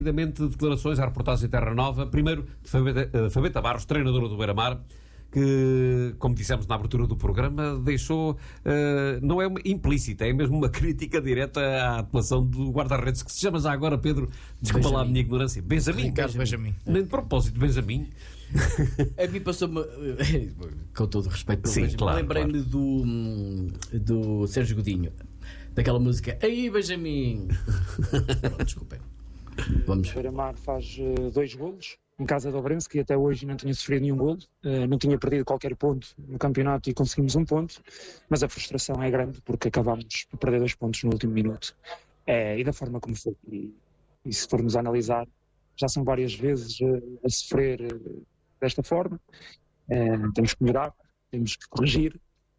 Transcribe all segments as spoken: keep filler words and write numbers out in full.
Rapidamente, declarações à reportagem Terra Nova. Primeiro, de Fabeta, Fabeta Barros, treinadora do Beira-Mar, que, como dissemos na abertura do programa, deixou, uh, não é uma implícita, é mesmo uma crítica direta à atuação do guarda-redes, que se chama já agora, Pedro, desculpa Benjamin. lá a minha ignorância, Benjamin. Ricardo Benjamin. Nem de propósito, Benjamin. A mim passou-me, com todo o respeito pelo Sim, Benjamin, claro, lembrei-me claro. do, do Sérgio Godinho, daquela música Aí Benjamin. Pronto, desculpem. Vamos. O Beira-Mar faz uh, dois golos em casa do Ovarense, que até hoje não tinha sofrido nenhum golo, uh, não tinha perdido qualquer ponto no campeonato e conseguimos um ponto, mas a frustração é grande porque acabámos por perder dois pontos no último minuto. É, e da forma como foi, e, e se formos a analisar, já são várias vezes uh, a sofrer uh, desta forma, uh, temos que melhorar, temos que corrigir.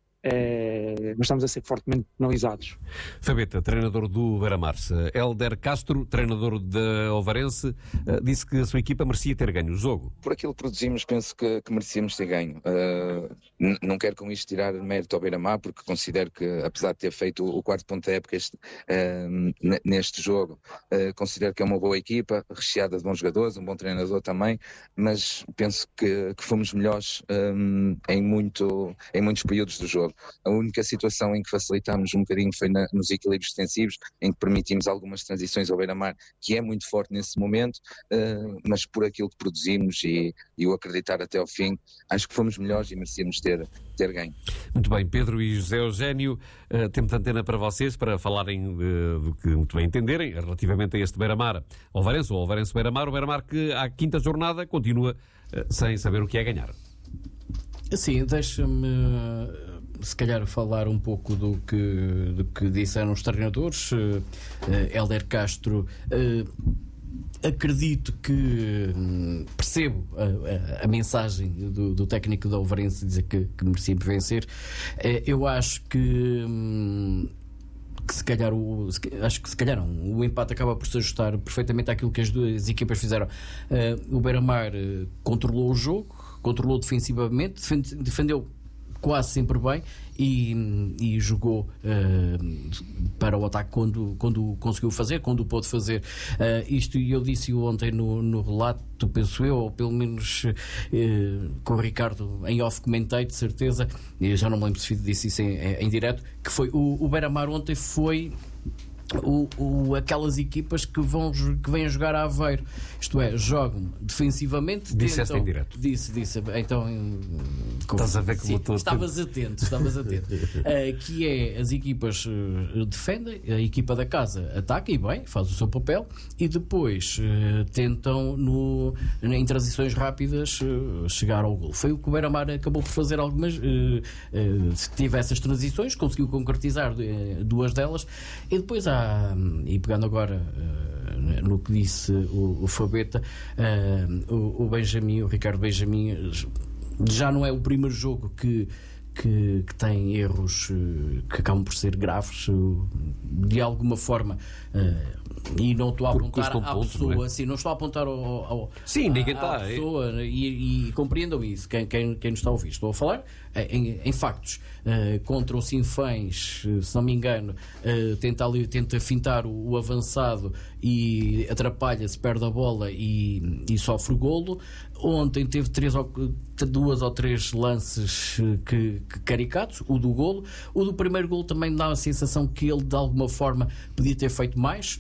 É, mas estamos a ser fortemente penalizados. Fabeta, treinador do Beira-Mar. Hélder Castro, treinador da Ovarense, disse que a sua equipa merecia ter ganho o jogo. Por aquilo que produzimos, penso que, que merecíamos ter ganho. Uh, n- não quero com isto tirar mérito ao Beira-Mar, porque considero que, apesar de ter feito o, o quarto ponto da época este, uh, n- neste jogo, uh, considero que é uma boa equipa, recheada de bons jogadores, um bom treinador também, mas penso que, que fomos melhores um, em, muito, em muitos períodos do jogo. A única situação em que facilitámos um bocadinho foi na, nos equilíbrios defensivos, em que permitimos algumas transições ao Beira-Mar, que é muito forte nesse momento, uh, mas por aquilo que produzimos e, e o acreditar até ao fim, acho que fomos melhores e merecíamos ter, ter ganho. Muito bem, Pedro e José Eugénio, uh, temos antena para vocês, para falarem uh, do que muito bem entenderem, relativamente a este Beira-Mar, Ovarense ou Ovarense Beira-Mar, o Beira-Mar que à quinta jornada continua uh, sem saber o que é ganhar. Sim, deixa-me se calhar falar um pouco do que, do que disseram os treinadores. uh, Hélder Castro, uh, acredito que hum, percebo a, a, a mensagem do, do técnico da Ovarense dizer que, que merecíamos vencer. uh, eu acho que hum, que se calhar o, acho que se calhar não, o empate acaba por se ajustar perfeitamente àquilo que as duas equipas fizeram. uh, o Beira-Mar uh, controlou o jogo, controlou defensivamente, defende, defendeu quase sempre bem e, e jogou uh, para o ataque quando, quando conseguiu fazer, quando pôde fazer. Uh, isto eu disse ontem no, no relato, penso eu, ou pelo menos uh, com o Ricardo em off comentei, de certeza, eu já não me lembro se disse isso em, em direto, que foi o, o Beira-Mar ontem foi O, o, aquelas equipas que, vão, que vêm a jogar a Aveiro, isto é, jogam defensivamente. Disseste em direto. Disse, disse, então estás a ver como estou estavas atento, estavas atento. uh, que é, as equipas uh, defendem, a equipa da casa ataca e bem, faz o seu papel e depois uh, tentam no, em transições rápidas uh, chegar ao gol. Foi o que o Beira-Mar acabou por fazer algumas, uh, uh, tive essas transições, conseguiu concretizar uh, duas delas e depois há e pegando agora uh, no que disse o, o Fabeta, uh, o, o Benjamin, o Ricardo Benjamin, já não é o primeiro jogo que, que, que tem erros uh, que acabam por ser graves, uh, de alguma forma, uh, e não estou a apontar à ponto, pessoa, não é? Assim, não estou a apontar ao, ao, Sim, ninguém à, está, à é? pessoa, e, e compreendam isso, quem, quem, quem nos está a ouvir. Estou a falar em, em factos. Uh, contra o Sinfãs, uh, se não me engano, uh, tenta, ali, tenta fintar o, o avançado e atrapalha-se, perde a bola e, e sofre o golo. Ontem teve três ou, duas ou três lances uh, que, que caricatos, o do golo. O do primeiro golo também dá a sensação que ele de alguma forma podia ter feito mais.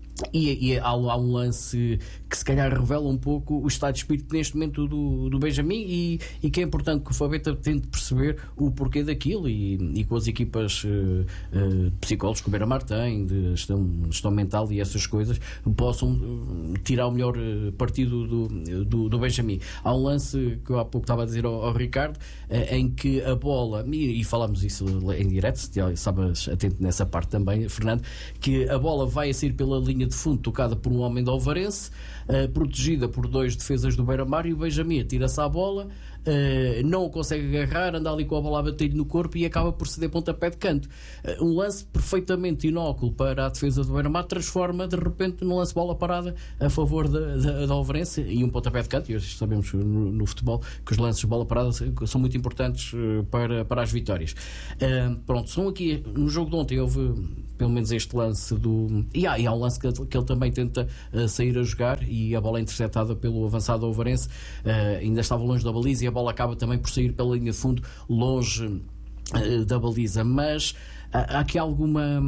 E, e há, há um lance que se calhar revela um pouco o estado de espírito neste momento do, do Benjamin e, e que é importante que o Fabeta tente perceber o porquê daquilo e, e com as equipas uh, uh, de psicólogos que o Beira-Mar tem, de gestão, gestão mental e essas coisas, possam uh, tirar o melhor uh, partido do, do, do Benjamin. Há um lance que eu há pouco estava a dizer ao, ao Ricardo, uh, em que a bola, e, e falámos isso em direto, se sabes atento nessa parte também, Fernando, que a bola vai a sair pela linha de fundo, tocada por um homem da Ovarense, uh, protegida por dois defesas do Beira-Mar, e o Benjamin tira-se à bola, uh, não o consegue agarrar, anda ali com a bola a bater-lhe no corpo e acaba por ceder pontapé de canto. Uh, um lance perfeitamente inóculo para a defesa do Beira-Mar transforma de repente num lance de bola parada a favor da, da, da Ovarense e um pontapé de canto, e hoje sabemos no, no futebol que os lances de bola parada são muito importantes uh, para, para as vitórias. Uh, pronto, são aqui, no jogo de ontem houve pelo menos este lance do... E há, e há um lance que que ele também tenta uh, sair a jogar, e a bola é interceptada pelo avançado Ovarense, uh, ainda estava longe da baliza e a bola acaba também por sair pela linha de fundo, longe uh, da baliza. Mas há aqui alguma,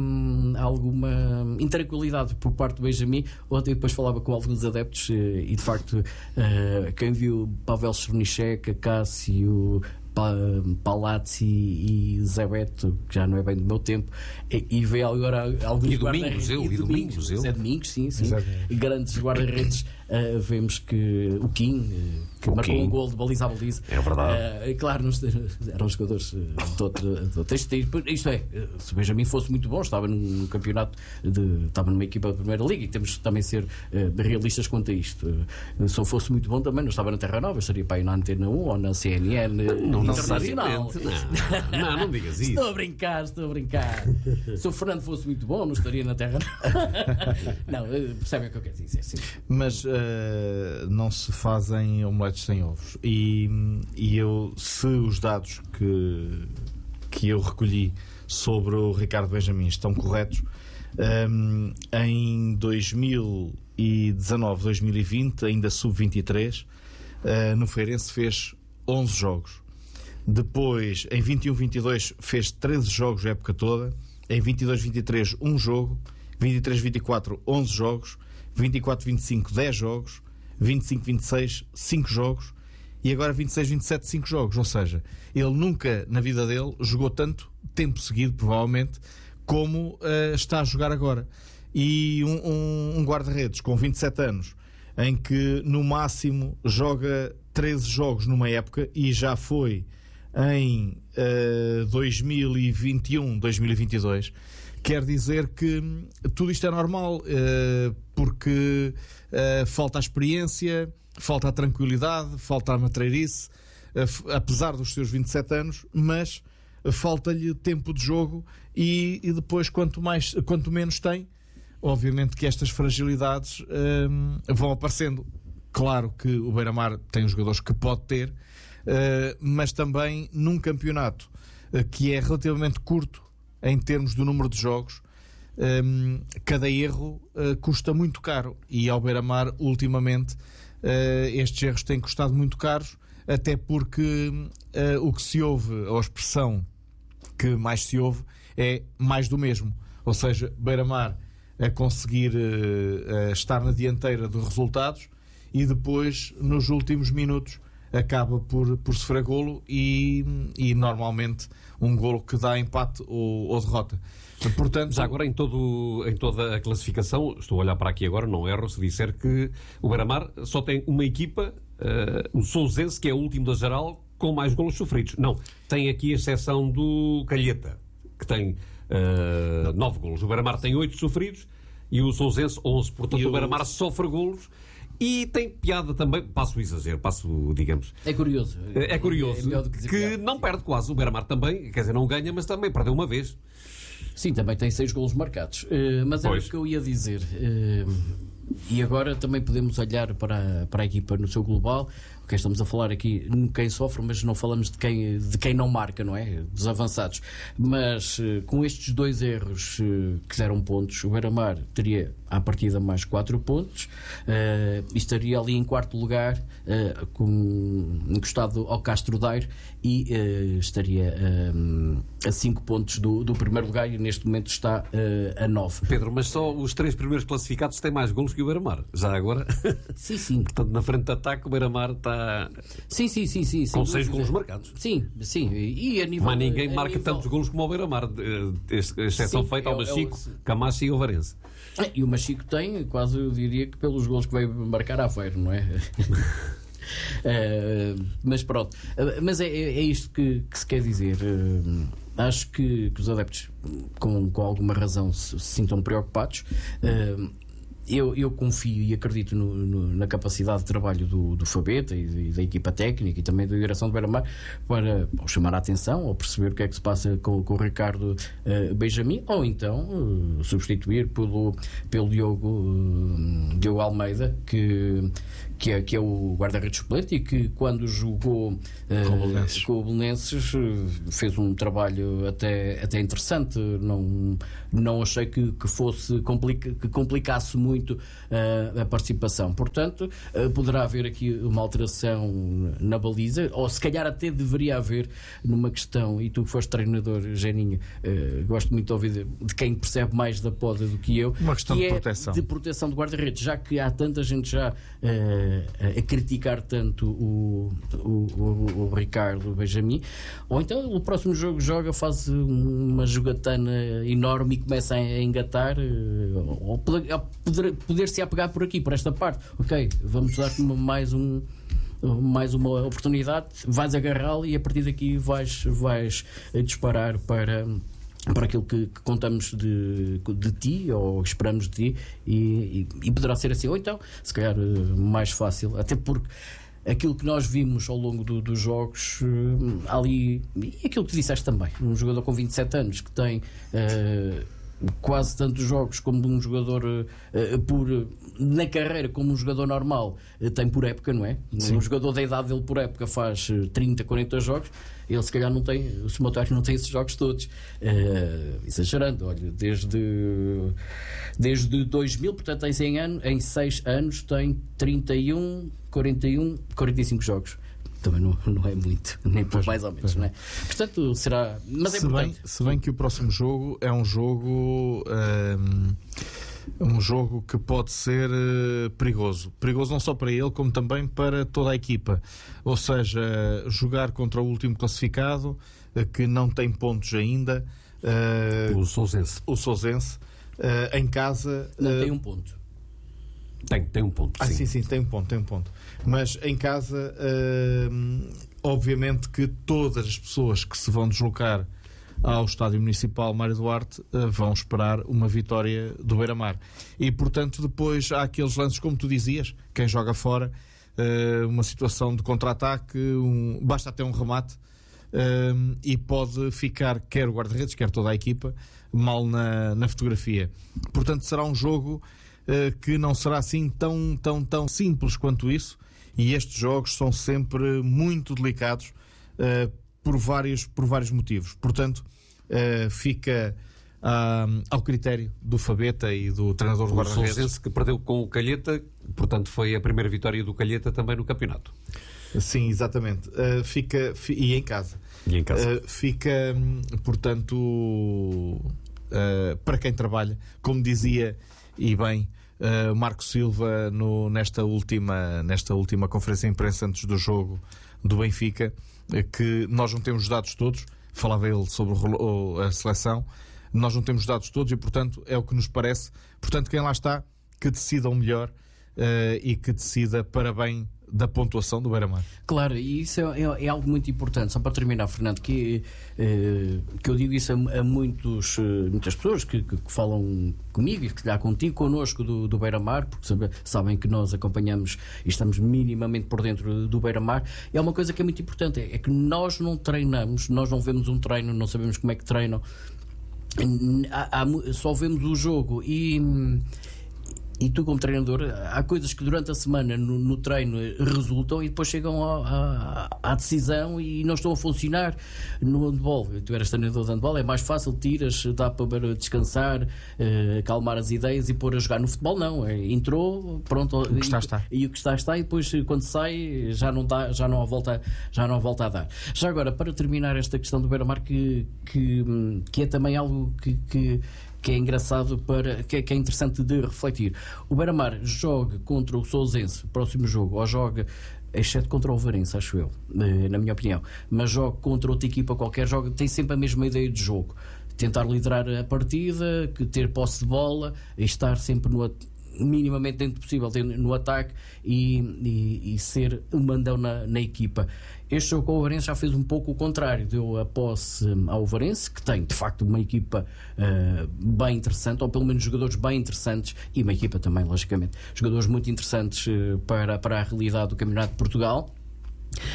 alguma intranquilidade por parte do Benjamin. Ontem depois falava com alguns adeptos e de facto quem viu Pavel Chernyshek, Cássio, Palazzi e Zé Beto, que já não é bem do meu tempo, e, e vê agora alguns e Domingos, eu, e Domingos, Domingos, Zé Domingos, sim, sim, grandes guarda-redes. Uh, vemos que o Kim, uh, que o marcou Kim. um gol de baliza a baliza, é verdade. Uh, claro, nos, eram jogadores de outro, de outro estilo. Isto é, se o Benjamin fosse muito bom, estava num campeonato, de, estava numa equipa da Primeira Liga, e temos que também ser uh, realistas quanto a isto. Uh, se eu fosse muito bom, também não estava na Terra Nova, estaria para ir na Antena um ou na C N N não, Internacional. Não, não, não digas isso. Estou a brincar, estou a brincar. Se o Fernando fosse muito bom, não estaria na Terra Nova. Não, percebem o que eu quero dizer, sim. Mas uh, não se fazem omeletes sem ovos. E, e eu, se os dados que, que eu recolhi sobre o Ricardo Benjamin estão corretos, um, em dois mil e dezanove, dois mil e vinte, ainda sub vinte e três, uh, no Feirense fez onze jogos. Depois, em vinte e um, vinte e dois, fez treze jogos a época toda. Em vinte e dois, vinte e três, um jogo. vinte e três, vinte e quatro, onze jogos. vinte e quatro, vinte e cinco, dez jogos. vinte e cinco, vinte e seis, cinco jogos. E agora vinte e seis, vinte e sete, cinco jogos. Ou seja, ele nunca na vida dele jogou tanto tempo seguido, provavelmente, como uh, está a jogar agora. E um, um, um guarda-redes com vinte e sete anos, em que no máximo joga treze jogos numa época, e já foi em uh, dois mil e vinte e um, dois mil e vinte e dois, quer dizer que tudo isto é normal, uh, porque uh, falta a experiência, falta a tranquilidade, falta a matreirice, uh, apesar dos seus vinte e sete anos, mas uh, falta-lhe tempo de jogo, e, e depois quanto, mais, quanto menos tem, obviamente que estas fragilidades uh, vão aparecendo. Claro que o Beira-Mar tem os jogadores que pode ter, Uh, mas também num campeonato uh, que é relativamente curto em termos do número de jogos, um, cada erro uh, custa muito caro, e ao Beira-Mar ultimamente uh, estes erros têm custado muito caros, até porque uh, o que se ouve, ou a expressão que mais se ouve, é mais do mesmo. Ou seja, Beira-Mar a conseguir uh, a estar na dianteira dos resultados, e depois nos últimos minutos acaba por, por sofrer golo, e, e normalmente um golo que dá empate ou, ou derrota. Portanto, já agora em, todo, em toda a classificação, estou a olhar para aqui agora, não erro se disser que o Beira-Mar só tem uma equipa, uh, o Sousense, que é o último da geral, com mais golos sofridos. Não, tem aqui a exceção do Calheta, que tem uh, nove golos. O Beira-Mar tem oito sofridos e o Sousense onze. Portanto, o Beira-Mar sofre golos. E tem piada também, passo o exagero, passo, digamos. É curioso. É, é curioso é que, que não perde quase. O Beira-Mar também, quer dizer, não ganha, mas também perdeu uma vez. Sim, também tem seis golos marcados. Uh, mas era o que eu ia dizer. Uh, e agora também podemos olhar para, para a equipa no seu global. Okay, estamos a falar aqui de quem sofre, mas não falamos de quem, de quem não marca, não é? Dos avançados. Mas uh, com estes dois erros uh, que deram pontos, o Beira-Mar teria à partida mais quatro pontos, uh, e estaria ali em quarto lugar, uh, com, encostado ao Castro Daire, e uh, estaria uh, a cinco pontos do, do primeiro lugar, e neste momento está uh, a nove. Pedro, mas só os três primeiros classificados têm mais golos que o Beira-Mar. Já agora? Sim, sim. Portanto, na frente de ataque, o Beira-Mar está sim, sim, sim, sim, com seis golos marcados. Sim, sim. E a nível, mas ninguém a marca nível... tantos golos como o Beira-Mar, exceção feita ao Machico, Camacho e Ovarense. E o Machico tem, quase eu diria que pelos golos que veio marcar a Aveiro, não é? uh, mas pronto. Uh, mas é, é isto que, que se quer dizer. Uh, acho que, que os adeptos, com, com alguma razão, se, se sintam preocupados. Uh, Eu, eu confio e acredito no, no, na capacidade de trabalho do, do Fabeta e, e da equipa técnica e também da direção do Beira-Mar para ou chamar a atenção ou perceber o que é que se passa com, com o Ricardo uh, Benjamin, ou então uh, substituir pelo, pelo Diogo, uh, Diogo Almeida, que que, é, que é o guarda-redes suplente e que quando jogou uh, com o Belenenses uh, fez um trabalho até, até interessante. Não, não achei que, que fosse complica, que complicasse muito uh, a participação. Portanto, uh, poderá haver aqui uma alteração na baliza, ou se calhar até deveria haver numa questão, e tu que foste treinador, Geninho, uh, gosto muito de ouvir de, de quem percebe mais da poda do que eu, uma questão que de é proteção. de proteção de guarda-redes, já que há tanta gente já uh, a criticar tanto o, o, o, o Ricardo Benjamin, ou então o próximo jogo joga, faz uma jogatana enorme e começa a engatar, uh, ou poder, poder-se apegar por aqui, por esta parte. Ok, vamos dar mais um mais uma oportunidade, vais agarrá-lo e a partir daqui vais, vais disparar para, para aquilo que, que contamos de, de ti ou esperamos de ti, e, e, e poderá ser assim, ou então se calhar mais fácil, até porque aquilo que nós vimos ao longo do, dos jogos ali, e aquilo que disseste também, um jogador com vinte e sete anos que tem uh, quase tantos jogos como um jogador uh, por, na carreira como um jogador normal uh, tem por época, não é? Sim. Um jogador da idade dele por época faz uh, trinta, quarenta jogos, ele se calhar não tem, o Somatório não tem esses jogos todos, uh, exagerando, olha, desde desde dois mil, portanto em cem anos, em seis anos tem trinta e um, quarenta e um, quarenta e cinco jogos. Também não, não é muito, nem por mais ou menos, não é? Portanto, será. Mas é se, bem, importante. se bem que o próximo jogo é um jogo. Um, um jogo que pode ser uh, perigoso. Perigoso não só para ele, como também para toda a equipa. Ou seja, jogar contra o último classificado, uh, que não tem pontos ainda. Uh, o Sousense. O Sousense. Uh, em casa. Não uh, tem um ponto. Tem, tem um ponto. Ah, sim, sim, sim, tem um ponto, tem um ponto. Mas em casa, uh, obviamente que todas as pessoas que se vão deslocar ao Estádio Municipal Mário Duarte uh, vão esperar uma vitória do Beira-Mar. E, portanto, depois há aqueles lances, como tu dizias, quem joga fora, uh, uma situação de contra-ataque, um, basta até um remate, uh, e pode ficar, quer o guarda-redes, quer toda a equipa, mal na, na fotografia. Portanto, será um jogo uh, que não será assim tão, tão, tão simples quanto isso, e estes jogos são sempre muito delicados uh, por, vários, por vários motivos. Portanto, uh, fica uh, ao critério do Fabeta e do treinador do guarda-redes. O Sousense que perdeu com o Calheta, portanto foi a primeira vitória do Calheta também no campeonato. Sim, exatamente. Uh, fica, fi, e em casa. E em casa. Uh, fica, portanto, uh, para quem trabalha, como dizia, e bem, uh, Marco Silva no, nesta, última, nesta última conferência de imprensa antes do jogo do Benfica, uh, que nós não temos os dados todos, falava ele sobre o, a seleção, nós não temos os dados todos e, portanto, é o que nos parece. Portanto, quem lá está, que decida o melhor uh, e que decida para bem da pontuação do Beira-Mar. Claro, e isso é, é, é algo muito importante. Só para terminar, Fernando, que, eh, que eu digo isso a, a muitos, muitas pessoas que, que, que falam comigo e que calhar contigo, connosco do, do Beira-Mar, porque sabe, sabem que nós acompanhamos e estamos minimamente por dentro do Beira-Mar. É uma coisa que é muito importante, é, é que nós não treinamos, nós não vemos um treino, não sabemos como é que treinam, há, há, só vemos o jogo e... E tu, como treinador, há coisas que durante a semana no, no treino resultam e depois chegam à, à, à decisão e não estão a funcionar. No handball, tu eras treinador de handball, é mais fácil, tiras, dá para descansar, uh, acalmar as ideias e pôr a jogar. No futebol não, é, entrou, pronto, o que está, está. E, e o que está está, e depois quando sai já não dá, já não há volta, já não há volta a dar. Já agora, para terminar esta questão do Beira-Mar, que, que, que é também algo que, que que é engraçado para, que é, que é interessante de refletir. O Beira-Mar joga contra o Sousense, próximo jogo, ou joga, exceto contra o Varense, acho eu, na minha opinião, mas joga contra outra equipa qualquer, joga, tem sempre a mesma ideia de jogo, tentar liderar a partida, que ter posse de bola, estar sempre no minimamente dentro do possível no ataque e, e, e ser um mandão na, na equipa. Este jogo com o Varense já fez um pouco o contrário, deu a posse ao Varense, que tem de facto uma equipa uh, bem interessante, ou pelo menos jogadores bem interessantes, e uma equipa também, logicamente, jogadores muito interessantes uh, para, para a realidade do Campeonato de Portugal.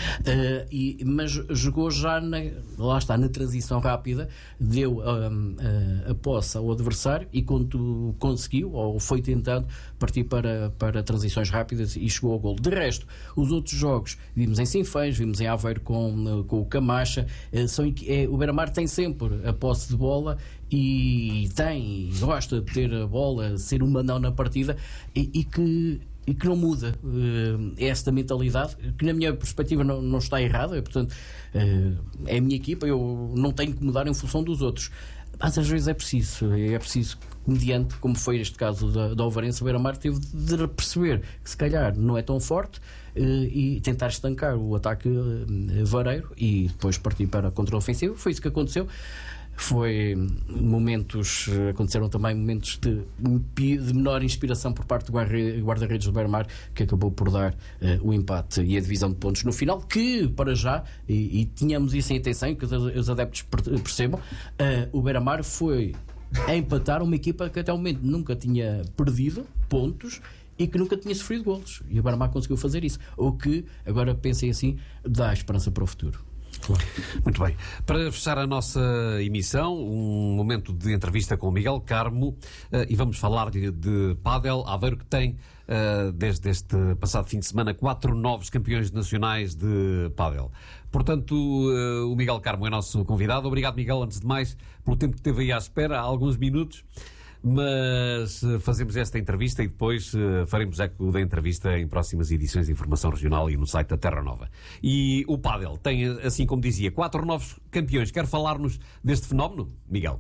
Uh, e, mas jogou já, na, lá está, na transição rápida, deu um, a, a posse ao adversário e quando conseguiu, ou foi tentando, partir para, para transições rápidas e chegou ao golo. De resto, os outros jogos, vimos em Sinfãs, vimos em Aveiro com, com o Camacha, uh, são, é, o Beira-Mar tem sempre a posse de bola e tem, e gosta de ter a bola, ser um mandão na partida e, e que e que não muda uh, esta mentalidade, que na minha perspectiva não, não está errada, portanto uh, é a minha equipa, eu não tenho que mudar em função dos outros, mas às vezes é preciso, é preciso mediante, como foi este caso da, da Ovarense, o Beira-Mar teve de perceber que se calhar não é tão forte uh, e tentar estancar o ataque uh, vareiro e depois partir para a contra-ofensiva. Foi isso que aconteceu. Foi momentos, aconteceram também momentos de, de menor inspiração por parte do guarda-redes do Beira-Mar, que acabou por dar uh, o empate e a divisão de pontos no final, que para já, e, e tínhamos isso em atenção, que os, os adeptos percebam, uh, o Beira-Mar foi a empatar uma equipa que até o momento nunca tinha perdido pontos e que nunca tinha sofrido golos, e o Beira-Mar conseguiu fazer isso, o que, agora pensem assim, dá esperança para o futuro. Claro. Muito bem. Para fechar a nossa emissão, um momento de entrevista com o Miguel Carmo, uh, e vamos falar-lhe de pádel. Aveiro que tem, uh, desde este passado fim de semana, quatro novos campeões nacionais de pádel. Portanto, uh, o Miguel Carmo é nosso convidado. Obrigado, Miguel, antes de mais, pelo tempo que teve aí à espera, há alguns minutos. Mas uh, fazemos esta entrevista e depois uh, faremos eco da entrevista em próximas edições de Informação Regional e no site da Terra Nova. E o pádel tem, assim como dizia, quatro novos campeões. Quer falar-nos deste fenómeno, Miguel?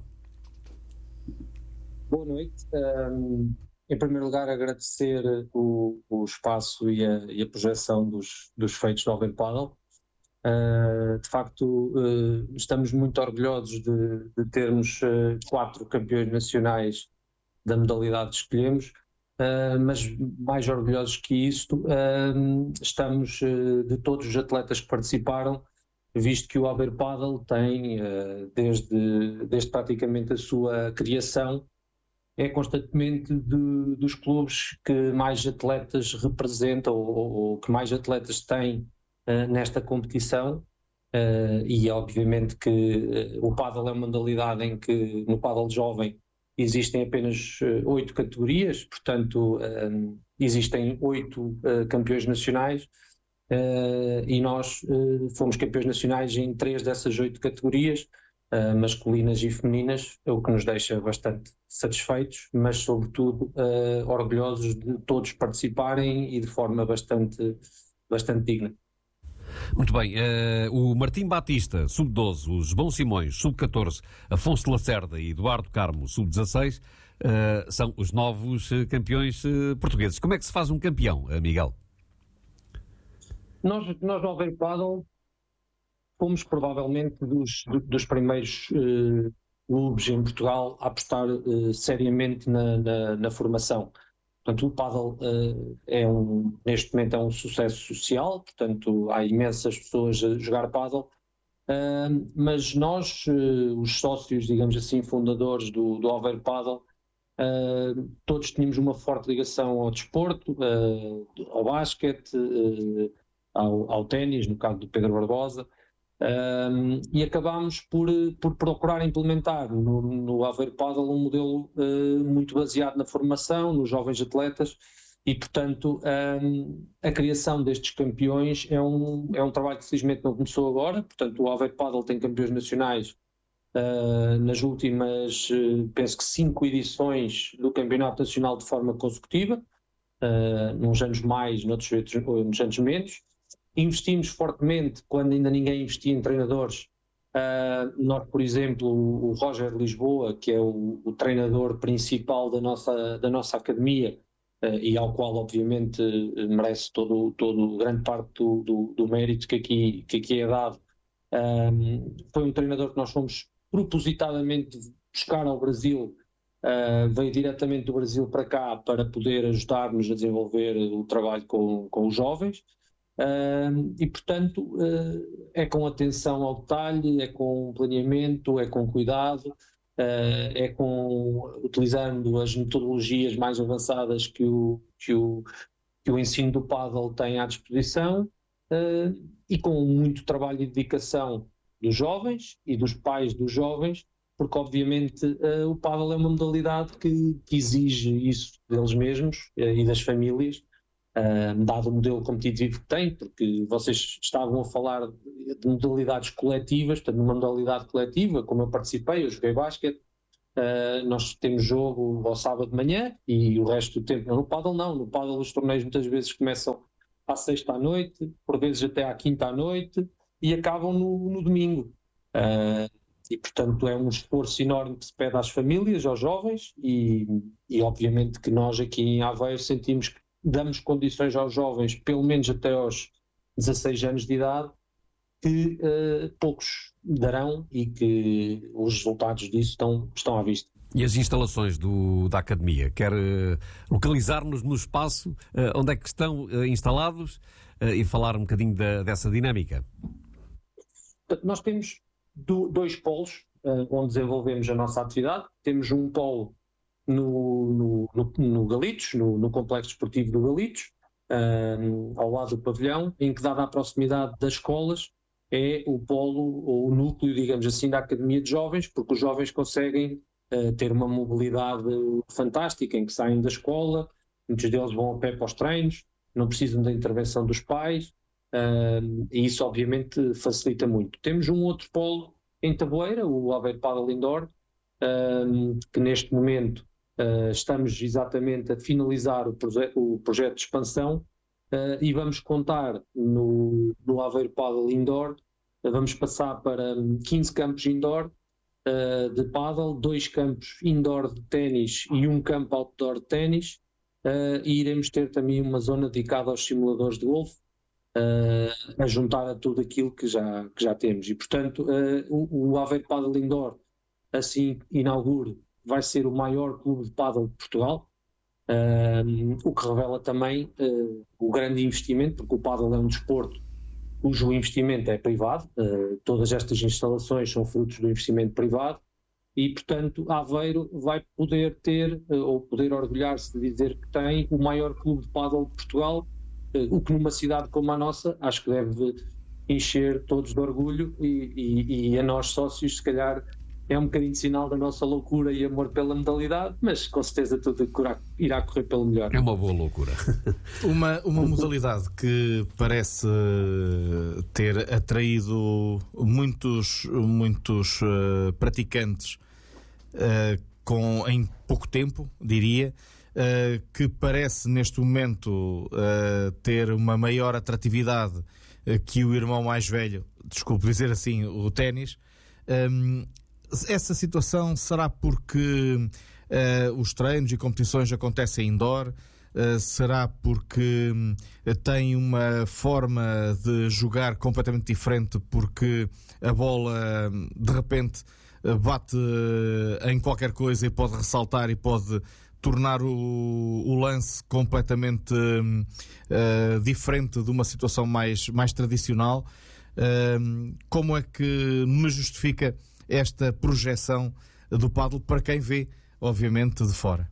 Boa noite. Um, em primeiro lugar, agradecer o, o espaço e a, e a projeção dos, dos feitos do Aveiro Pádel. Uh, de facto, uh, estamos muito orgulhosos de, de termos uh, quatro campeões nacionais da modalidade que escolhemos, uh, mas mais orgulhosos que isto, uh, estamos uh, de todos os atletas que participaram, visto que o Aveiro Pádel tem, uh, desde, desde praticamente a sua criação, é constantemente de, dos clubes que mais atletas representam ou, ou que mais atletas têm uh, nesta competição. Uh, e obviamente que uh, o pádel é uma modalidade em que no pádel jovem existem apenas oito uh, categorias, portanto uh, existem oito uh, campeões nacionais uh, e nós uh, fomos campeões nacionais em três dessas oito categorias, uh, masculinas e femininas, o que nos deixa bastante satisfeitos, mas sobretudo uh, orgulhosos de todos participarem e de forma bastante, bastante digna. Muito bem, uh, o Martim Batista, sub doze, o João Simões, sub catorze, Afonso de Lacerda e Eduardo Carmo, sub dezasseis, uh, são os novos uh, campeões uh, portugueses. Como é que se faz um campeão, uh, Miguel? Nós, nós no Aveiro Pádel fomos provavelmente dos, dos primeiros uh, clubes em Portugal a apostar uh, seriamente na, na, na formação. Portanto, o pádel uh, é um, neste momento é um sucesso social, portanto há imensas pessoas a jogar pádel, uh, mas nós, uh, os sócios, digamos assim, fundadores do, do Aveiro Pádel, uh, todos tínhamos uma forte ligação ao desporto, uh, ao basquete, uh, ao, ao ténis, no caso do Pedro Barbosa, Um, e acabámos por, por procurar implementar no, no Aveiro Pádel um modelo uh, muito baseado na formação, nos jovens atletas e, portanto, um, a criação destes campeões é um, é um trabalho que felizmente não começou agora. Portanto, o Aveiro Pádel tem campeões nacionais uh, nas últimas, uh, penso que cinco edições do Campeonato Nacional de forma consecutiva, uh, uns anos mais, noutros uns anos menos. Investimos fortemente quando ainda ninguém investia em treinadores. Uh, nós, por exemplo, o Roger Lisboa, que é o, o treinador principal da nossa, da nossa academia, uh, e ao qual obviamente merece todo, todo grande parte do, do, do mérito que aqui, que aqui é dado, um, foi um treinador que nós fomos propositadamente buscar ao Brasil, uh, veio diretamente do Brasil para cá para poder ajudar-nos a desenvolver o trabalho com, com os jovens. Uh, e portanto uh, é com atenção ao detalhe, é com planeamento, é com cuidado, uh, é com utilizando as metodologias mais avançadas que o, que o, que o ensino do pádel tem à disposição, uh, e com muito trabalho e dedicação dos jovens e dos pais dos jovens, porque obviamente uh, o pádel é uma modalidade que, que exige isso deles mesmos uh, e das famílias, uh, dado o modelo competitivo que tem, porque vocês estavam a falar de modalidades coletivas, portanto numa modalidade coletiva, como eu participei, eu joguei basquete, uh, nós temos jogo ao sábado de manhã e o resto do tempo, não, no pádel não, no pádel os torneios muitas vezes começam à sexta à noite, por vezes até à quinta à noite e acabam no, no domingo. Uh, E, portanto, é um esforço enorme que se pede às famílias, aos jovens, e, e obviamente que nós aqui em Aveiro sentimos que damos condições aos jovens, pelo menos até aos dezasseis anos de idade, que uh, poucos darão e que os resultados disso estão, estão à vista. E as instalações do, da Academia? Quer uh, localizar-nos no espaço uh, onde é que estão uh, instalados uh, e falar um bocadinho da, dessa dinâmica? Nós temos Do, dois polos uh, onde desenvolvemos a nossa atividade. Temos um polo no, no, no, no Galitos, no, no Complexo Desportivo do Galitos, uh, ao lado do pavilhão, em que, dada a proximidade das escolas, é o polo, ou o núcleo, digamos assim, da Academia de Jovens, porque os jovens conseguem uh, ter uma mobilidade fantástica, em que saem da escola, muitos deles vão a pé para os treinos, não precisam da intervenção dos pais, Uh, e isso obviamente facilita muito. Temos um outro polo em Taboeira, o Aveiro Padel Indoor, uh, que neste momento uh, estamos exatamente a finalizar o, proje- o projeto de expansão uh, e vamos contar no, no Aveiro Padel Indoor, uh, vamos passar para quinze campos indoor uh, de padel, dois campos indoor de ténis e um campo outdoor de ténis, uh, e iremos ter também uma zona dedicada aos simuladores de golfe, Uh, a juntar a tudo aquilo que já, que já temos. E, portanto, uh, o, o Aveiro Padel Indoor, assim inaugure, vai ser o maior clube de pádel de Portugal, uh, o que revela também uh, o grande investimento, porque o pádel é um desporto cujo investimento é privado, uh, todas estas instalações são frutos do investimento privado, e, portanto, Aveiro vai poder ter, uh, ou poder orgulhar-se de dizer que tem o maior clube de pádel de Portugal, o que numa cidade como a nossa acho que deve encher todos de orgulho e, e, e a nós sócios se calhar é um bocadinho de sinal da nossa loucura e amor pela modalidade, mas com certeza tudo irá correr pelo melhor. É uma boa loucura. Uma, uma modalidade que parece ter atraído muitos, muitos uh, praticantes uh, com, em pouco tempo, diria, Uh, que parece neste momento uh, ter uma maior atratividade uh, que o irmão mais velho, desculpe dizer assim, o ténis. Um, essa situação será porque uh, os treinos e competições acontecem indoor? Uh, será porque uh, tem uma forma de jogar completamente diferente, porque a bola de repente uh, bate uh, em qualquer coisa e pode ressaltar e pode tornar o, o lance completamente uh, diferente de uma situação mais, mais tradicional? Uh, como é que nos justifica esta projeção do pádel para quem vê, obviamente, de fora?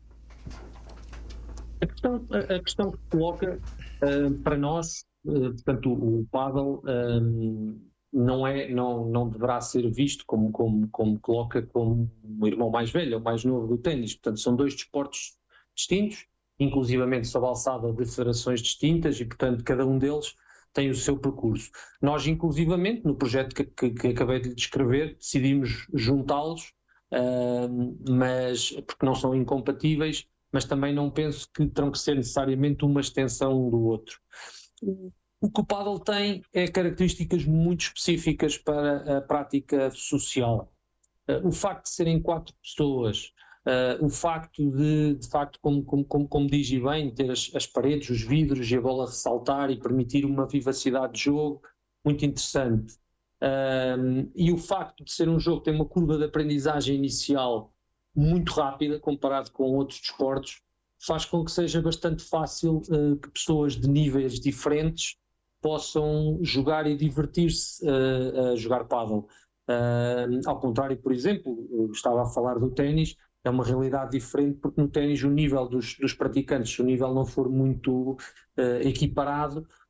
A questão, a, a questão que coloca uh, para nós, uh, portanto, o, o pádel uh, não, é, não, não deverá ser visto como, como, como coloca como o irmão mais velho ou mais novo do ténis. Portanto, são dois desportos distintos, inclusivamente sob a alçada de federações distintas, e, portanto, cada um deles tem o seu percurso. Nós, inclusivamente, no projeto que, que, que acabei de descrever, decidimos juntá-los, uh, mas, porque não são incompatíveis, mas também não penso que terão que ser necessariamente uma extensão um do outro. O que o pádel tem é características muito específicas para a prática social. Uh, o facto de serem quatro pessoas, uh, o facto de, de facto, como, como, como, como diz e bem, ter as, as paredes, os vidros e a bola ressaltar e permitir uma vivacidade de jogo muito interessante. Uh, e o facto de ser um jogo que tem uma curva de aprendizagem inicial muito rápida comparado com outros desportos, faz com que seja bastante fácil uh, que pessoas de níveis diferentes possam jogar e divertir-se uh, a jogar pádel. Uh, ao contrário, por exemplo, eu estava a falar do ténis, é uma realidade diferente, porque no ténis o nível dos, dos praticantes, se o nível não for muito uh, equiparado,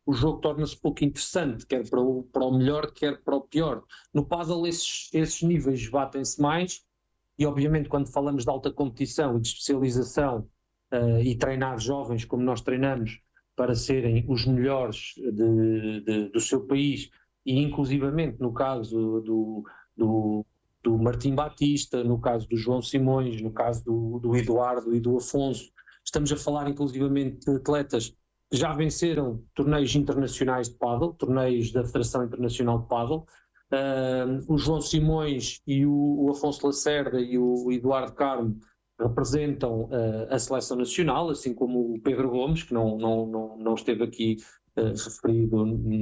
o jogo torna-se pouco interessante, quer para o, para o melhor, quer para o pior. No pádel esses, esses níveis batem-se mais e obviamente quando falamos de alta competição e de especialização uh, e treinar jovens como nós treinamos para serem os melhores de, de, do seu país e inclusivamente no caso do, do, do Martim Batista, no caso do João Simões, no caso do, do Eduardo e do Afonso, estamos a falar inclusivamente de atletas que já venceram torneios internacionais de pádel, torneios da Federação Internacional de Pádel. Uh, o João Simões e o, o Afonso Lacerda e o Eduardo Carmo representam uh, a seleção nacional, assim como o Pedro Gomes, que não, não, não, não esteve aqui uh, referido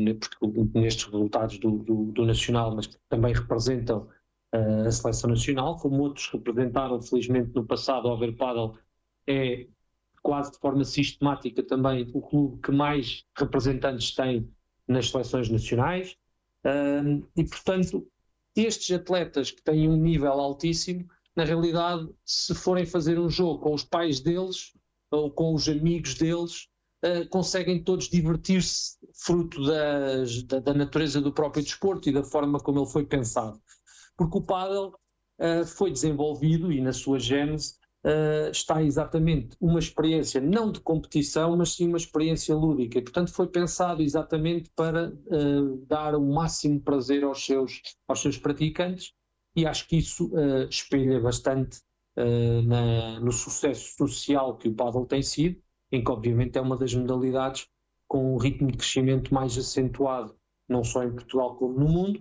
nestes resultados do, do, do Nacional, mas que também representam uh, a seleção nacional, como outros representaram felizmente no passado. O Over Pádel é quase de forma sistemática também o clube que mais representantes tem nas seleções nacionais. Um, e, portanto, estes atletas que têm um nível altíssimo, na realidade, se forem fazer um jogo com os pais deles ou com os amigos deles, uh, conseguem todos divertir-se fruto das, da, da natureza do próprio desporto e da forma como ele foi pensado. Porque o pádel uh, foi desenvolvido e na sua gênese Uh, está exatamente uma experiência não de competição, mas sim uma experiência lúdica, e portanto foi pensado exatamente para uh, dar o máximo prazer aos seus, aos seus praticantes, e acho que isso uh, espelha bastante uh, na, no sucesso social que o pádel tem sido, em que obviamente é uma das modalidades com um ritmo de crescimento mais acentuado, não só em Portugal como no mundo,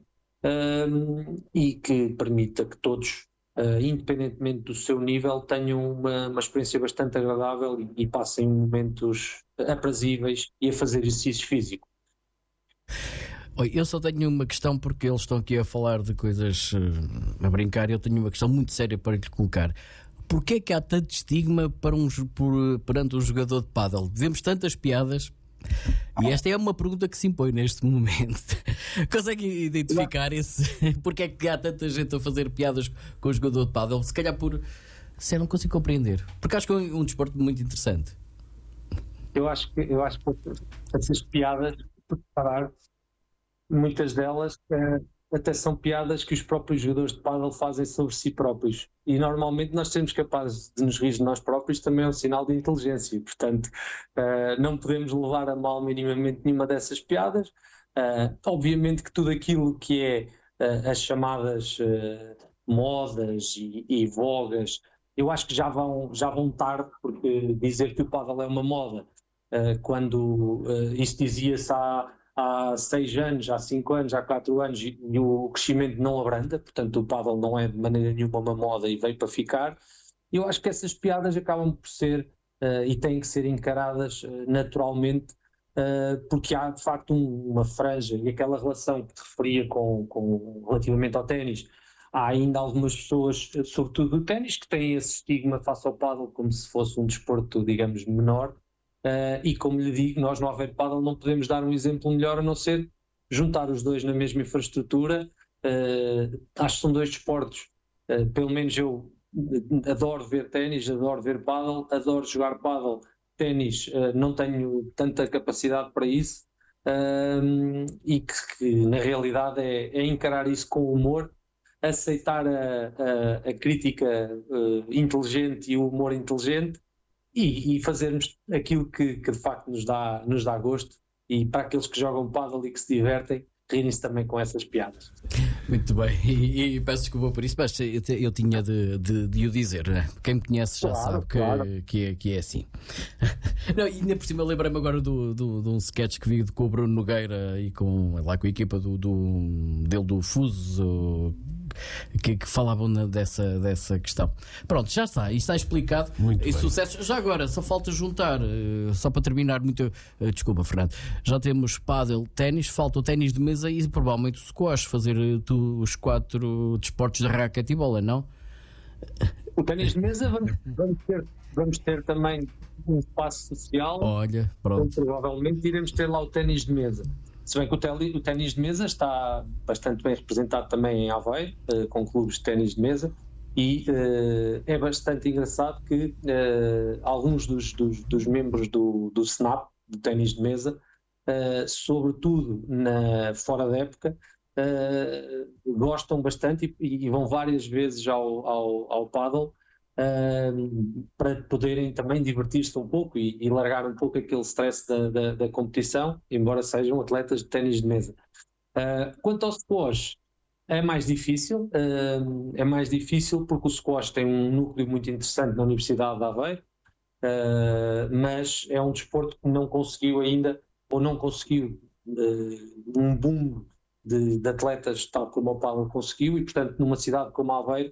uh, e que permita que todos, Uh, independentemente do seu nível, tenham uma, uma experiência bastante agradável e, e passem momentos aprazíveis e a fazer exercício físico. Oi, eu só tenho uma questão, porque eles estão aqui a falar de coisas uh, a brincar, e eu tenho uma questão muito séria para lhe colocar. Porquê é que há tanto estigma para um, por, perante um jogador de pádel? Vemos tantas piadas. E esta é uma pergunta que se impõe neste momento. Consegue identificar esse? Porque é que há tanta gente a fazer piadas com o jogador de pádel? Se calhar por... Se eu não consigo compreender. Porque acho que é um, um desporto muito interessante. Eu acho que, eu acho que essas piadas, por parar, muitas delas é, até são piadas que os próprios jogadores de pádel fazem sobre si próprios. E normalmente nós sermos capazes de nos rir de nós próprios também é um sinal de inteligência. Portanto, uh, não podemos levar a mal minimamente nenhuma dessas piadas. Uh, obviamente que tudo aquilo que é uh, as chamadas uh, modas e, e vogas, eu acho que já vão, já vão tarde, porque dizer que o pádel é uma moda, uh, quando uh, isso dizia-se há há seis anos, há cinco anos, há quatro anos, e, e o crescimento não abranda, portanto o pádel não é de maneira nenhuma uma moda e veio para ficar. Eu acho que essas piadas acabam por ser uh, e têm que ser encaradas uh, naturalmente, uh, porque há de facto um, uma franja, e aquela relação que te referia com, com, relativamente ao ténis. Há ainda algumas pessoas, sobretudo do ténis, que têm esse estigma face ao pádel como se fosse um desporto, digamos, menor. Uh, e como lhe digo, nós no Aveiro Pádel não podemos dar um exemplo melhor a não ser juntar os dois na mesma infraestrutura. Uh, acho que são dois desportos, uh, pelo menos eu adoro ver ténis, adoro ver pádel, adoro jogar pádel. Ténis, uh, não tenho tanta capacidade para isso, uh, e que, que na realidade é, é encarar isso com humor, aceitar a, a, a crítica uh, inteligente e o humor inteligente, E, e fazermos aquilo que, que de facto nos dá, nos dá gosto, e para aqueles que jogam pádel e que se divertem, rirem-se também com essas piadas. Muito bem, e, e peço desculpa por isso, mas eu, eu tinha de, de, de o dizer, né? Quem me conhece já Claro, sabe que, claro. que, é, que é assim. Não, e ainda por cima lembrei-me agora do, do, de um sketch que vi com o Bruno Nogueira e com, lá, com a equipa do, do, dele do Fuso, que, que falavam na, dessa, dessa questão. Pronto, já está, isto está explicado. Muito e bem. sucesso. Já agora, só falta juntar, uh, só para terminar, muito. Uh, desculpa, Fernando. Já temos pádel, ténis, falta o ténis de mesa e provavelmente o squash, fazer uh, tu, os quatro desportos de raquete e bola, não? O ténis de mesa vamos, vamos, ter, vamos ter também um espaço social. Olha, pronto. Então, provavelmente iremos ter lá o ténis de mesa. Se bem que o, tele, o ténis de mesa está bastante bem representado também em Aveiro, uh, com clubes de ténis de mesa, e uh, é bastante engraçado que uh, alguns dos, dos, dos membros do, do SNAP, do ténis de mesa, uh, sobretudo na, fora da época, uh, gostam bastante e, e vão várias vezes ao, ao, ao paddle uh, para poderem também divertir-se um pouco e, e largar um pouco aquele stress da, da, da competição, embora sejam atletas de ténis de mesa. Uh, quanto ao squash, é mais difícil, uh, é mais difícil porque o squash tem um núcleo muito interessante na Universidade de Aveiro, uh, mas é um desporto que não conseguiu ainda, ou não conseguiu uh, um boom de, de atletas tal como o paddle conseguiu, e portanto numa cidade como Aveiro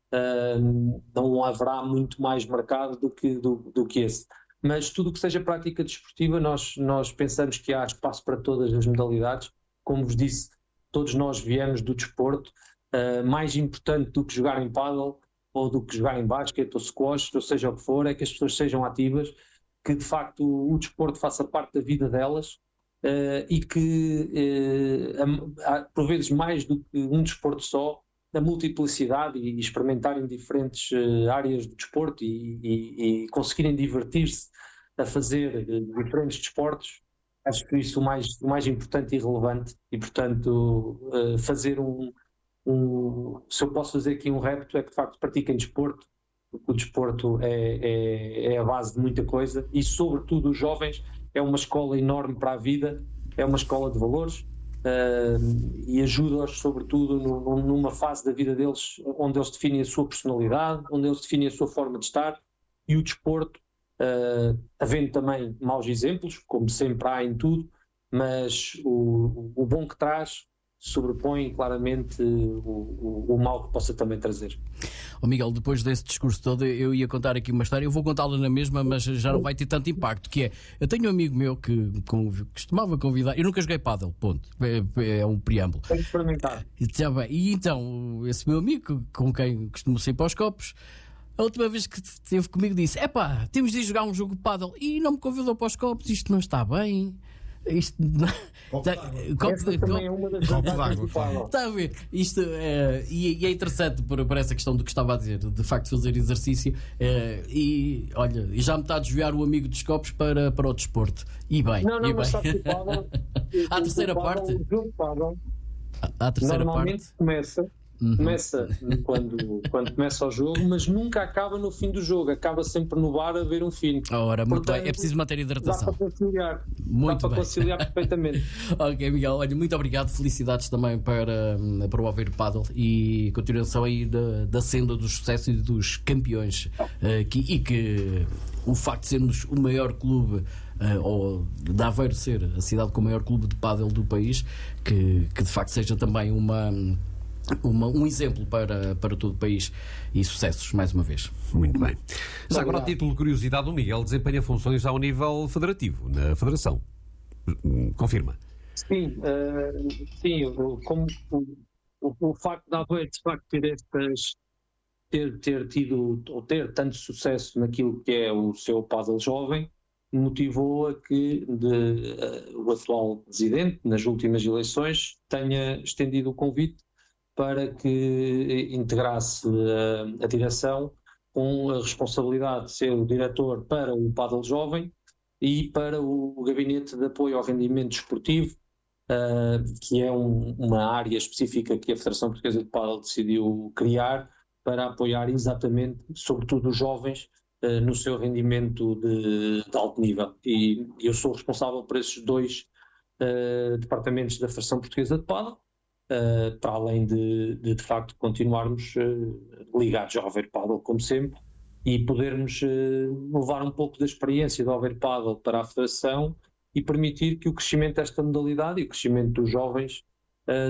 uh, não haverá muito mais mercado do que, do, do que esse. Mas tudo o que seja prática desportiva, nós, nós pensamos que há espaço para todas as modalidades. Como vos disse, todos nós viemos do desporto, uh, mais importante do que jogar em paddle ou do que jogar em basquete ou squash, ou seja o que for, é que as pessoas sejam ativas, que de facto o, o desporto faça parte da vida delas uh, e que uh, por vezes mais do que um desporto só, a multiplicidade e experimentarem diferentes uh, áreas do desporto e, e, e conseguirem divertir-se a fazer uh, diferentes desportos. Acho que isso é o mais, o mais importante e relevante e, portanto, uh, fazer um, um... Se eu posso fazer aqui um repto, é que, de facto, pratiquem desporto, porque o desporto é, é, é a base de muita coisa e, sobretudo, os jovens, é uma escola enorme para a vida, é uma escola de valores uh, e ajuda-os, sobretudo, no, numa fase da vida deles onde eles definem a sua personalidade, onde eles definem a sua forma de estar, e o desporto, Uh, havendo também maus exemplos, como sempre há em tudo, mas o, o bom que traz sobrepõe claramente o, o, o mal que possa também trazer. Oh Miguel, depois desse discurso todo, eu ia contar aqui uma história, eu vou contá-la na mesma, mas já não vai ter tanto impacto, que é, eu tenho um amigo meu que conv... costumava convidar, eu nunca joguei pádel, ponto, é, é um preâmbulo. Tem que experimentar. E, e então, esse meu amigo, com quem costumo sair para os copos, a última vez que esteve comigo disse: epá, temos de ir jogar um jogo de pádel, e não me convidou para os copos, isto não está bem. Isto não... Copo d'água. Copo Essa também é uma das Copo vantagens d'água, do pádel. Está a ver? Isto, é, e, e é interessante por, por essa questão do que estava a dizer, de facto fazer exercício, é, e olha, e já me está a desviar o amigo dos copos para, para o desporto. E bem, Não, não, e mas bem. sabe que o pádel... À terceira parte? O jogo de pádel À terceira normalmente parte. começa... Uhum. Começa quando, quando começa o jogo, mas nunca acaba no fim do jogo, acaba sempre no bar a ver um filme. Ora, muito Portanto, bem, é preciso manter Dá hidratação. para conciliar, Muito dá para bem. conciliar perfeitamente. Ok, Miguel, olha, muito obrigado, felicidades também para, para o Aveiro Paddle e continuação aí da, da senda dos sucessos e dos campeões, uh, que, e que o facto de sermos o maior clube, uh, ou de Aveiro ser a cidade com o maior clube de paddle do país, que, que de facto seja também uma... Uma, um exemplo para, para todo o país e sucessos, mais uma vez. Muito bem. Já agora, a título de curiosidade, o Miguel desempenha funções ao nível federativo, na Federação. Confirma. Sim, uh, sim o, como, o, o, o facto de Aveiro de facto ter, estas, ter, ter tido ou ter tanto sucesso naquilo que é o seu paddle jovem motivou a que de, uh, o atual presidente, nas últimas eleições, tenha estendido o convite para que integrasse a, a direção com a responsabilidade de ser o diretor para o paddle jovem e para o, o gabinete de apoio ao rendimento desportivo, uh, que é um, uma área específica que a Federação Portuguesa de Paddle decidiu criar para apoiar exatamente, sobretudo os jovens, uh, no seu rendimento de, de alto nível. E eu sou responsável por esses dois uh, departamentos da Federação Portuguesa de Paddle, Uh, para além de, de, de facto, continuarmos uh, ligados ao Aveiro Paddle, como sempre, e podermos uh, levar um pouco da experiência do Aveiro Paddle para a Federação e permitir que o crescimento desta modalidade e o crescimento dos jovens uh,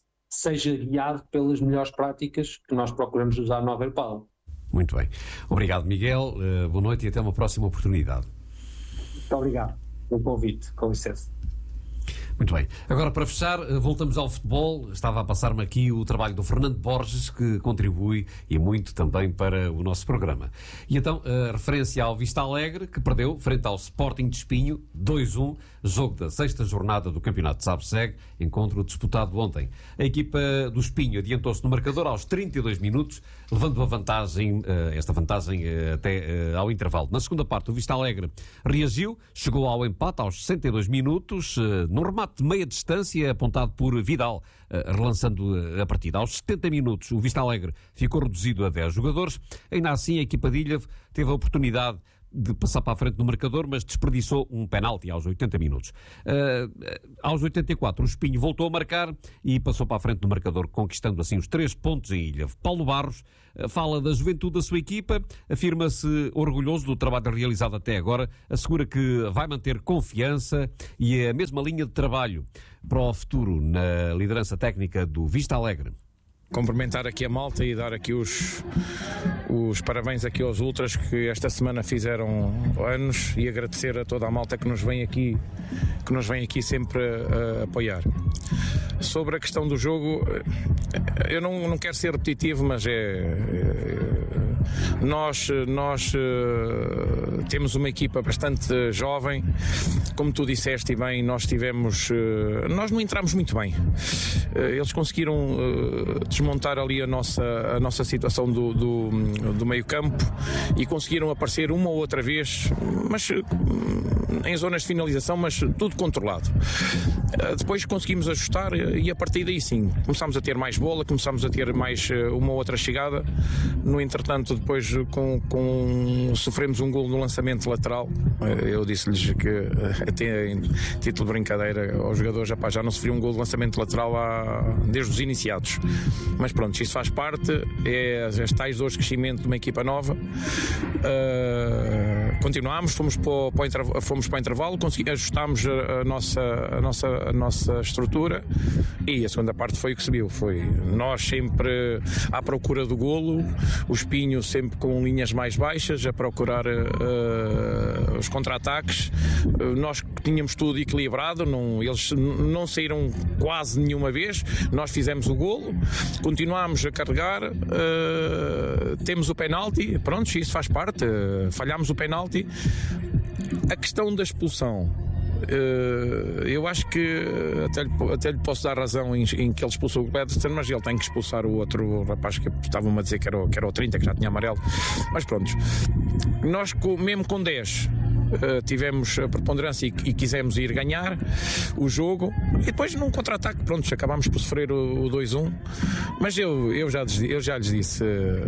seja guiado pelas melhores práticas que nós procuramos usar no Aveiro Paddle. Muito bem. Obrigado, Miguel. Uh, boa noite e até uma próxima oportunidade. Muito obrigado pelo convite. Com licença. Muito bem. Agora, para fechar, voltamos ao futebol. Estava a passar-me aqui o trabalho do Fernando Borges, que contribui e muito também para o nosso programa. E então, a referência ao Vista Alegre, que perdeu frente ao Sporting de Espinho, dois a um, jogo da sexta jornada do Campeonato de Sab-Seg, encontro disputado ontem. A equipa do Espinho adiantou-se no marcador aos trinta e dois minutos, levando a vantagem, esta vantagem até ao intervalo. Na segunda parte, o Vista Alegre reagiu, chegou ao empate aos sessenta e dois minutos, num remate de meia distância apontado por Vidal, relançando a partida. Aos setenta minutos, o Vista Alegre ficou reduzido a dez jogadores. Ainda assim, a equipa de Ilha teve a oportunidade de passar para a frente no marcador, mas desperdiçou um penalti aos oitenta minutos. Uh, aos oitenta e quatro, o Espinho voltou a marcar e passou para a frente no marcador, conquistando assim os três pontos em Ilha. Paulo Barros uh, fala da juventude da sua equipa, afirma-se orgulhoso do trabalho realizado até agora, assegura que vai manter confiança e a mesma linha de trabalho para o futuro na liderança técnica do Vista Alegre. Cumprimentar aqui a malta e dar aqui os, os parabéns aqui aos Ultras que esta semana fizeram anos e agradecer a toda a malta que nos vem aqui, que nos vem aqui sempre a, a apoiar. Sobre a questão do jogo, eu não, não quero ser repetitivo, mas é, é nós, nós uh, temos uma equipa bastante jovem, como tu disseste e bem, nós tivemos, uh, nós não entramos muito bem. Uh, eles conseguiram uh, desmontar ali a nossa, a nossa situação do, do, do meio campo e conseguiram aparecer uma ou outra vez, mas uh, em zonas de finalização, mas tudo controlado. Uh, depois conseguimos ajustar e a partir daí sim, começámos a ter mais bola, começámos a ter mais uh, uma ou outra chegada. No entretanto, depois com, com, sofremos um golo no lançamento lateral. Eu disse-lhes que, até em título de brincadeira aos jogadores, rapaz, já não sofri um golo de lançamento lateral há, desde os iniciados. Mas pronto, isso faz parte, é as tais dores de crescimento de uma equipa nova. Uh, continuámos, fomos para o, para o intervalo, fomos para o intervalo, ajustámos a, a, nossa, a, nossa, a nossa estrutura e a segunda parte foi o que se viu. Foi nós sempre à procura do golo, o Espinho sempre com linhas mais baixas, a procurar uh, os contra-ataques. Uh, nós tínhamos tudo equilibrado, não, eles não saíram quase nenhuma vez, nós fizemos o golo, continuámos a carregar, uh, temos o penalti, pronto, isso faz parte, uh, falhámos o penalti. A questão da expulsão, Uh, eu acho que até lhe, até lhe posso dar razão em, em que ele expulsou o Gladstone, mas ele tem que expulsar o outro rapaz que estavam a dizer que era, o, que era o trinta, que já tinha amarelo. Mas pronto, nós mesmo com dez uh, tivemos a preponderância e, e quisemos ir ganhar o jogo e depois num contra-ataque, pronto, acabámos por sofrer o, o dois a um. Mas eu, eu, já, eu já lhes disse uh,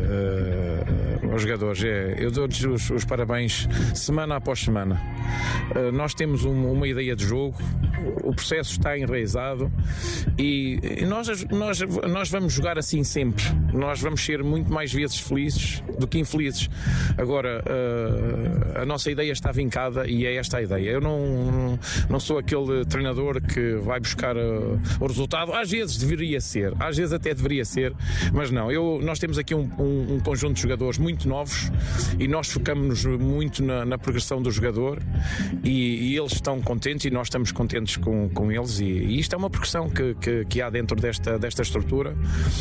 uh, aos jogadores, é, eu dou-lhes os, os parabéns semana após semana. Uh, nós temos um, uma ideia de jogo, o processo está enraizado e nós, nós, nós vamos jogar assim sempre. Nós vamos ser muito mais vezes felizes do que infelizes. Agora, uh, a nossa ideia está vincada e é esta a ideia. Eu não, não sou aquele treinador que vai buscar uh, o resultado. Às vezes deveria ser, às vezes até deveria ser, mas não. Eu, nós temos aqui um, um, um conjunto de jogadores muito novos e nós focamos-nos muito na, na progressão do jogador e, e eles estão contentes e nós estamos contentes com, com eles e, e isto é uma progressão que, que, que há dentro desta, desta estrutura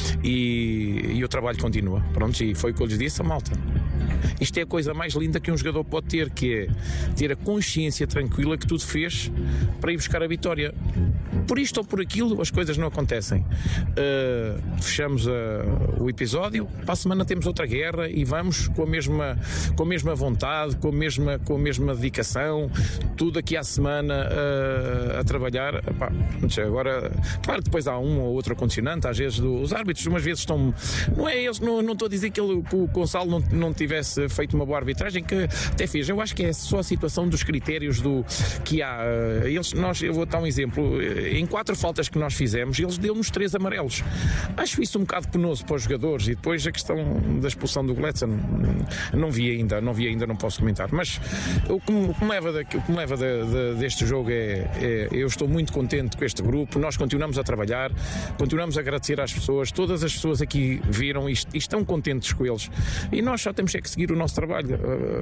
e, e o trabalho continua. Pronto, e foi o que eu lhes disse a malta. Isto é a coisa mais linda que um jogador pode ter, que é ter a consciência tranquila que tudo fez para ir buscar a vitória. Por isto ou por aquilo as coisas não acontecem. Uh, fechamos uh, o episódio, para a semana temos outra guerra e vamos com a mesma, com a mesma vontade, com a mesma, com a mesma dedicação, tudo aqui à semana uh, a trabalhar. Epá, agora, claro que depois há um ou outro condicionante, às vezes do, os árbitros umas vezes estão, não é eles, não, não estou a dizer que, ele, que o Gonçalo não, não tivesse feito uma boa arbitragem, que até fez. Eu acho que é só a situação dos critérios do, que há. Eles, nós, eu vou dar um exemplo. Em quatro faltas que nós fizemos, eles deu-nos três amarelos. Acho isso um bocado penoso para os jogadores. E depois a questão da expulsão do Gladstone, não vi ainda, não vi ainda, não posso comentar. Mas o que me, o que me leva, da, o que me leva da, da, deste jogo é, é, eu estou muito contente com este grupo. Nós continuamos a trabalhar, continuamos a agradecer às pessoas. Todas as pessoas aqui viram e, e estão contentes com eles. E nós só temos é que seguir o nosso trabalho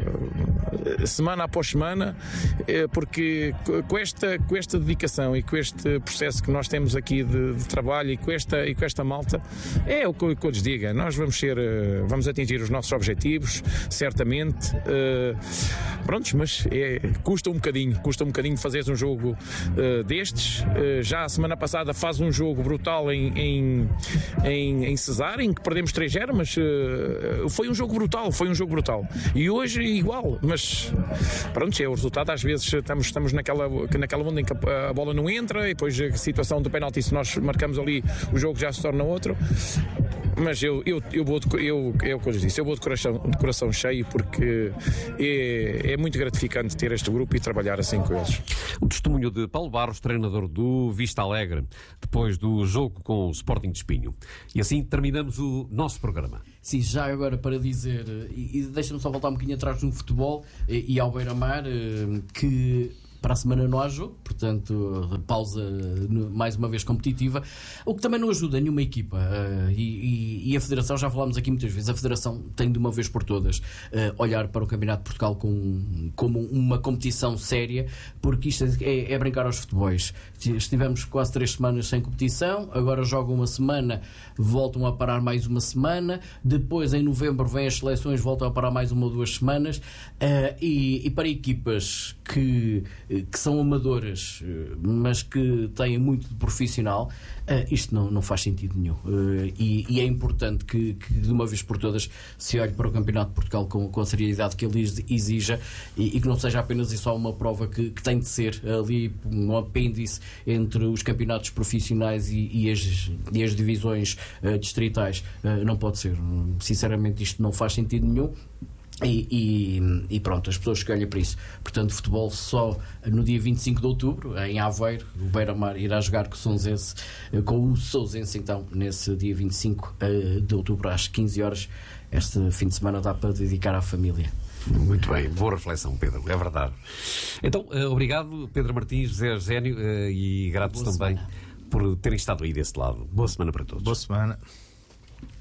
uh, semana após semana, uh, porque com esta, com esta dedicação e com este processo que nós temos aqui de, de trabalho e com esta, e com esta malta, é o que, que eu lhes diga, nós vamos ser, uh, vamos atingir os nossos objetivos, certamente, uh, prontos, mas é, custa um bocadinho, custa um bocadinho fazeres um jogo uh, destes, uh, já a semana passada faz um jogo brutal em, em, em, em Cesar, em que perdemos três a zero, mas uh, foi um jogo brutal, foi um jogo brutal. E hoje igual, mas pronto, é o resultado. Às vezes estamos, estamos naquela, naquela onda em que a bola não entra e depois a situação do penalti, se nós marcamos ali, o jogo já se torna outro. Mas eu, eu, eu, vou de, eu, é o que eu lhes disse, eu vou de coração, de coração cheio, porque é, é muito gratificante ter este grupo e trabalhar assim com eles. O testemunho de Paulo Barros, treinador do Vista Alegre, depois do jogo com o Sporting de Espinho. E assim terminamos o nosso programa. Sim, já agora para dizer, e, e deixa-me só voltar um bocadinho atrás no futebol e, e ao Beira-Mar, que para a semana não há jogo, portanto, pausa mais uma vez competitiva, o que também não ajuda nenhuma equipa. Uh, e, e, e a Federação, já falámos aqui muitas vezes, a Federação tem de uma vez por todas uh, olhar para o Campeonato de Portugal com, como uma competição séria, porque isto é, é brincar aos futebols. Estivemos quase três semanas sem competição, agora jogam uma semana, voltam a parar mais uma semana, depois em novembro vêm as seleções, voltam a parar mais uma ou duas semanas, uh, e, e para equipas que que são amadoras, mas que têm muito de profissional, isto não, não faz sentido nenhum. E, e é importante que, que de uma vez por todas se olhe para o Campeonato de Portugal com, com a seriedade que ele exija e, e que não seja apenas e só uma prova que, que tem de ser ali um apêndice entre os campeonatos profissionais e, e, as, e as divisões uh, distritais. Uh, não pode ser. Sinceramente, isto não faz sentido nenhum. E, e, e pronto, as pessoas que olham para isso. Portanto, futebol só no dia vinte e cinco de outubro, em Aveiro. O Beira-Mar irá jogar com o Sousense, com o Sousense, então, nesse dia vinte e cinco de outubro, às quinze horas. Este fim de semana dá para dedicar à família. Muito bem, boa reflexão, Pedro, é verdade. Então, obrigado, Pedro Martins, José Eugénio, e gratos também por terem estado aí desse lado. Boa semana para todos. Boa semana.